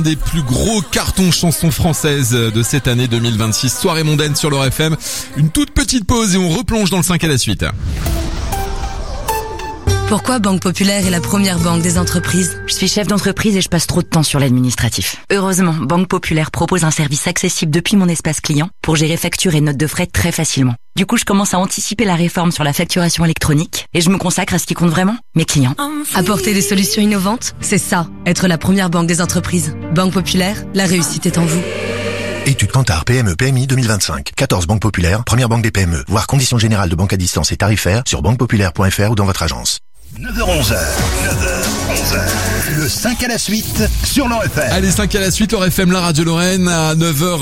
Des plus gros cartons chansons françaises de cette année 2026. Soirée mondaine sur l'Or FM. Une toute petite pause et on replonge dans le 5 à la suite. Pourquoi Banque Populaire est la première banque des entreprises? Je suis chef d'entreprise et je passe trop de temps sur l'administratif. Heureusement, Banque Populaire propose un service accessible depuis mon espace client pour gérer factures et notes de frais très facilement. Du coup, je commence à anticiper la réforme sur la facturation électronique et je me consacre à ce qui compte vraiment, mes clients. Apporter des solutions innovantes, c'est ça, être la première banque des entreprises. Banque Populaire, la réussite est en vous. Étude Kantar PME PMI 2025. 14 banques populaires, première banque des PME. Voir conditions générales de banque à distance et tarifaires sur banquepopulaire.fr ou dans votre agence. 9h-11h. 9h-11h. Le 5 à la suite sur l'Or FM. Allez, 5 à la suite, l'Or FM, la radio Lorraine, à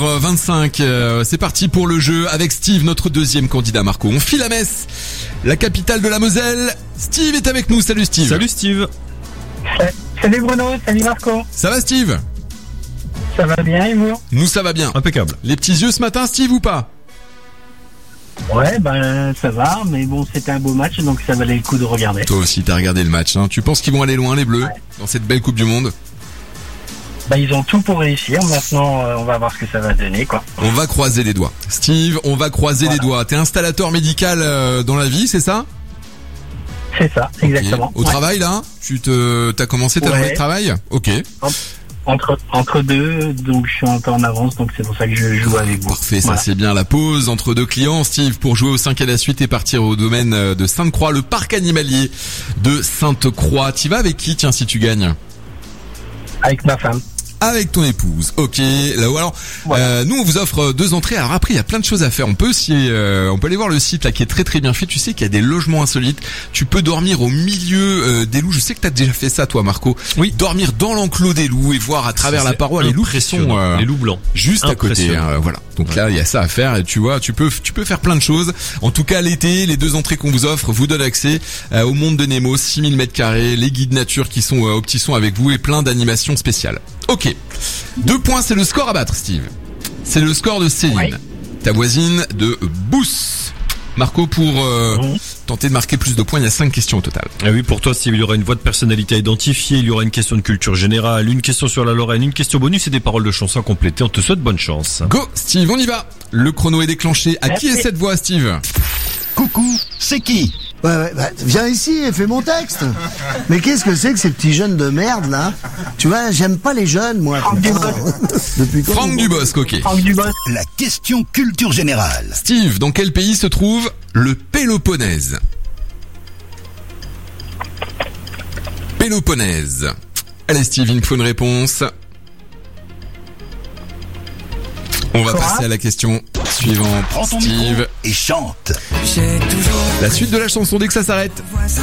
9h25. C'est parti pour le jeu avec Steve, notre deuxième candidat Marco. On file à Metz, la capitale de la Moselle. Steve est avec nous. Salut Steve. Salut Steve. Salut Bruno, salut Marco. Ça va Steve? Ça va bien et vous? Nous ça va bien. Impeccable. Les petits yeux ce matin Steve ou pas? Ouais, ça va, mais bon, c'était un beau match, donc ça valait le coup de regarder. Toi aussi t'as regardé le match, hein. Tu penses qu'ils vont aller loin les Bleus, dans cette belle Coupe du Monde? Ils ont tout pour réussir, maintenant on va voir ce que ça va donner, quoi. On va croiser les doigts. Steve, on va croiser les doigts. T'es installateur médical dans la vie, c'est ça? C'est ça, exactement. Au travail là? T'as commencé ta journée de travail? Ok. Entre deux, donc je suis un peu en avance, donc c'est pour ça que je joue avec vous. Parfait, ça c'est bien la pause entre deux clients. Steve, pour jouer au 5 à la suite et partir au domaine de Sainte-Croix, le parc animalier de Sainte-Croix. T'y vas avec qui, tiens, si tu gagnes? Avec ma femme. Avec ton épouse, ok. Là-haut, alors, nous on vous offre 2 entrées. Alors après, il y a plein de choses à faire. On peut aller voir le site là qui est très très bien fait. Tu sais qu'il y a des logements insolites. Tu peux dormir au milieu des loups. Je sais que t'as déjà fait ça, toi, Marco. Oui. Dormir dans l'enclos des loups et voir à travers la paroi les loups qui sont les loups blancs, juste à côté. Voilà. Donc là, il y a ça à faire. Et tu vois, tu peux faire plein de choses. En tout cas, l'été, les 2 entrées qu'on vous offre vous donnent accès au monde de Nemo, 6000 m², les guides nature qui sont au petit son avec vous et plein d'animations spéciales. Ok. 2 points, c'est le score à battre, Steve. C'est le score de Céline, ta voisine de Bousse. Marco, pour tenter de marquer plus de points, il y a 5 questions au total. Ah oui, pour toi, Steve, il y aura une voix de personnalité à identifier, il y aura une question de culture générale, une question sur la Lorraine, une question bonus et des paroles de chansons à compléter. On te souhaite bonne chance. Go, Steve, on y va. Le chrono est déclenché. À qui est cette voix, Steve? Coucou, c'est qui? Viens ici et fais mon texte. Mais qu'est-ce que c'est que ces petits jeunes de merde là? Tu vois, j'aime pas les jeunes, moi. Depuis quand? Franck Dubosc, ok. Franck Dubosc. La question culture générale. Steve, dans quel pays se trouve le Péloponnèse? Péloponnèse. Allez Steve, il me faut une réponse. On va passer à la question suivante. Prends ton Steve micro et chante. La suite de la chanson dès que ça s'arrête.